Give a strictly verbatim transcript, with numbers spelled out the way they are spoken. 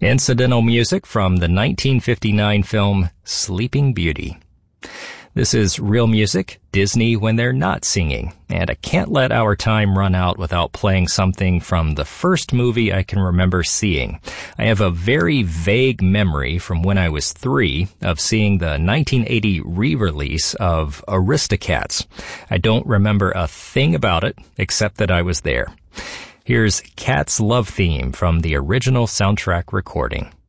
Incidental music from the nineteen fifty-nine film Sleeping Beauty. This is real music, Disney when they're not singing, and I can't let our time run out without playing something from the first movie I can remember seeing. I have a very vague memory from when I was three of seeing the nineteen eighty re-release of Aristocats. I don't remember a thing about it except that I was there. Here's Cat's Love Theme from the original soundtrack recording.